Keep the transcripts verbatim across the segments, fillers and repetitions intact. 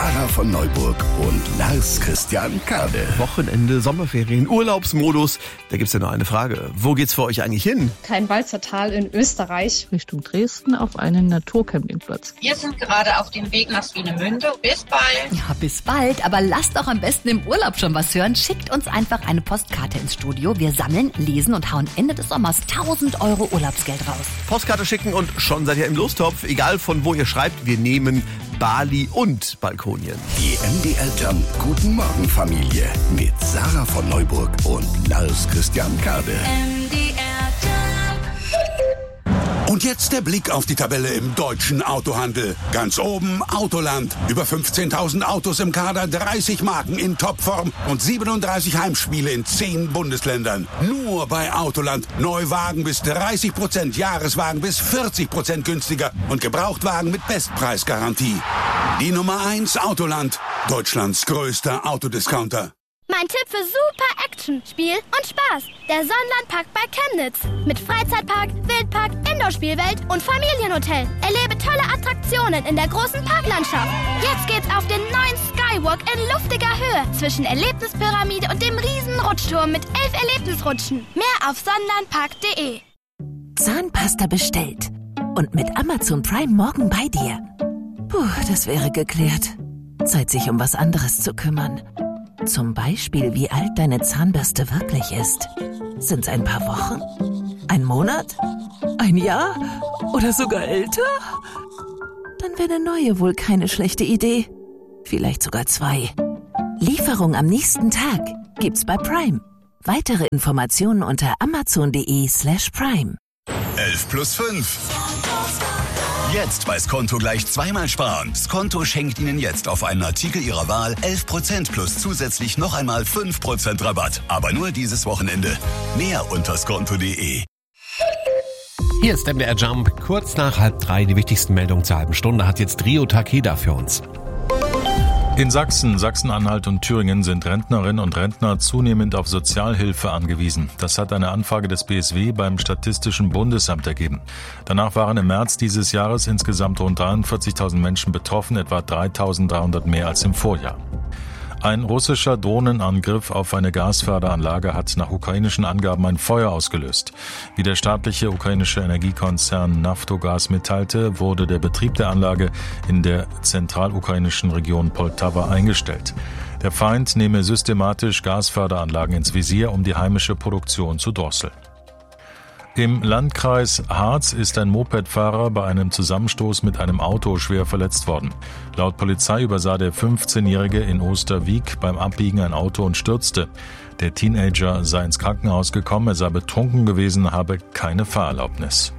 Sarah von Neuburg und Lars Christian Kade. Wochenende, Sommerferien, Urlaubsmodus. Da gibt's ja noch eine Frage. Wo geht's für euch eigentlich hin? Kleinwalzer Tal in Österreich. Richtung Dresden auf einen Naturcampingplatz. Wir sind gerade auf dem Weg nach Swinemünde. Bis bald. Ja, bis bald. Aber lasst doch am besten im Urlaub schon was hören. Schickt uns einfach eine Postkarte ins Studio. Wir sammeln, lesen und hauen Ende des Sommers tausend Euro Urlaubsgeld raus. Postkarte schicken und schon seid ihr im Lostopf. Egal von wo ihr schreibt, wir nehmen Bali und Balkonien. Die M D R Jump Guten Morgen Familie mit Sarah von Neuburg und Lars Christian Kade. M D R Jump. Und jetzt der Blick auf die Tabelle im deutschen Autohandel. Ganz oben Autoland. Über fünfzehntausend Autos im Kader, dreißig Marken in Topform und siebenunddreißig Heimspiele in zehn Bundesländern. Nur bei Autoland. Neuwagen bis dreißig Prozent, Jahreswagen bis vierzig Prozent günstiger und Gebrauchtwagen mit Bestpreisgarantie. Die Nummer eins Autoland. Deutschlands größter Autodiscounter. Mein Tipp für super Action, Spiel und Spaß. Der Sonnenlandpark bei Chemnitz. Mit Freizeitpark, Wildpark, Indoor-Spielwelt und Familienhotel. Erlebe tolle Attraktionen in der großen Parklandschaft. Jetzt geht's auf den neuen Skywalk in luftiger Höhe zwischen Erlebnispyramide und dem riesen Rutschturm mit elf Erlebnisrutschen. Mehr auf sonnenlandpark punkt de. Zahnpasta bestellt. Und mit Amazon Prime morgen bei dir. Puh, das wäre geklärt. Zeit, sich um was anderes zu kümmern. Zum Beispiel, wie alt deine Zahnbürste wirklich ist. Sind's ein paar Wochen? Ein Monat? Ein Jahr? Oder sogar älter? Dann wäre eine neue wohl keine schlechte Idee. Vielleicht sogar zwei. Lieferung am nächsten Tag gibt's bei Prime. Weitere Informationen unter amazon.de slash prime. elf plus fünf. Jetzt bei Skonto gleich zweimal sparen. Skonto schenkt Ihnen jetzt auf einen Artikel Ihrer Wahl elf Prozent plus zusätzlich noch einmal fünf Prozent Rabatt. Aber nur dieses Wochenende. Mehr unter skonto punkt de. Hier ist M D R Jump. Kurz nach halb drei die wichtigsten Meldungen zur halben Stunde hat jetzt Rio Takeda für uns. In Sachsen, Sachsen-Anhalt und Thüringen sind Rentnerinnen und Rentner zunehmend auf Sozialhilfe angewiesen. Das hat eine Anfrage des B S W beim Statistischen Bundesamt ergeben. Danach waren im März dieses Jahres insgesamt rund dreiundvierzigtausend Menschen betroffen, etwa dreitausenddreihundert mehr als im Vorjahr. Ein russischer Drohnenangriff auf eine Gasförderanlage hat nach ukrainischen Angaben ein Feuer ausgelöst. Wie der staatliche ukrainische Energiekonzern Naftogaz mitteilte, wurde der Betrieb der Anlage in der zentralukrainischen Region Poltawa eingestellt. Der Feind nehme systematisch Gasförderanlagen ins Visier, um die heimische Produktion zu drosseln. Im Landkreis Harz ist ein Mopedfahrer bei einem Zusammenstoß mit einem Auto schwer verletzt worden. Laut Polizei übersah der fünfzehnjährige in Osterwieck beim Abbiegen ein Auto und stürzte. Der Teenager sei ins Krankenhaus gekommen, er sei betrunken gewesen, habe keine Fahrerlaubnis.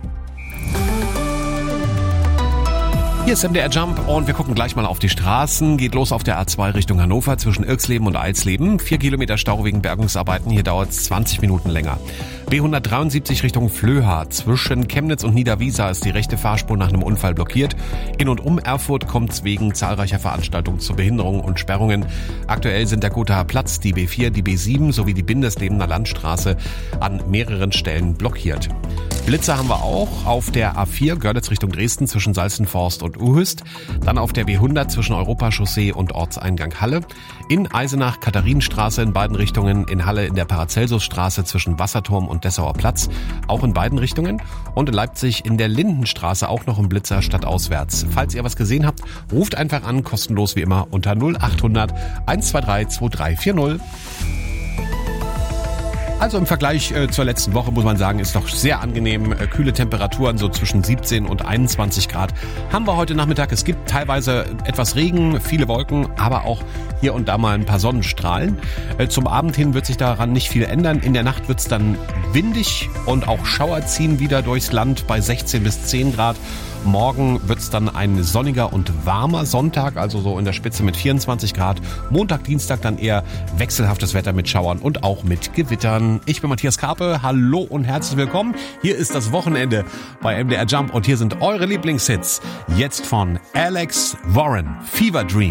Hier ist M D R Jump und wir gucken gleich mal auf die Straßen. Geht los auf der A zwei Richtung Hannover zwischen Irxleben und Eilsleben. Vier Kilometer Stau wegen Bergungsarbeiten, hier dauert es zwanzig Minuten länger. B hundertdreiundsiebzig Richtung Flöha. Zwischen Chemnitz und Niederwiesa ist die rechte Fahrspur nach einem Unfall blockiert. In und um Erfurt kommt es wegen zahlreicher Veranstaltungen zu Behinderungen und Sperrungen. Aktuell sind der Gothaer Platz, die B vier, die B sieben sowie die Bindeslebener Landstraße an mehreren Stellen blockiert. Blitzer haben wir auch auf der A vier Görlitz Richtung Dresden zwischen Salzenforst und Uhüst. Dann auf der B hundert zwischen Europachaussee und Ortseingang Halle. In Eisenach Katharinenstraße in beiden Richtungen. In Halle in der Paracelsusstraße zwischen Wasserturm und Dessauer Platz. Auch in beiden Richtungen. Und in Leipzig in der Lindenstraße auch noch ein Blitzer stadtauswärts. Falls ihr was gesehen habt, ruft einfach an, kostenlos wie immer unter null achthundert hundertzweiundzwanzig zweiunddreißig vierzig. Also im Vergleich äh, zur letzten Woche muss man sagen, ist doch sehr angenehm. Äh, kühle Temperaturen, so zwischen siebzehn und einundzwanzig Grad haben wir heute Nachmittag. Es gibt teilweise etwas Regen, viele Wolken, aber auch hier und da mal ein paar Sonnenstrahlen. Äh, zum Abend hin wird sich daran nicht viel ändern. In der Nacht wird es dann windig und auch Schauer ziehen wieder durchs Land bei sechzehn bis zehn Grad. Morgen wird es dann ein sonniger und warmer Sonntag, also so in der Spitze mit vierundzwanzig Grad. Montag, Dienstag dann eher wechselhaftes Wetter mit Schauern und auch mit Gewittern. Ich bin Matthias Karpe, hallo und herzlich willkommen. Hier ist das Wochenende bei M D R Jump und hier sind eure Lieblingshits. Jetzt von Alex Warren, Fever Dream.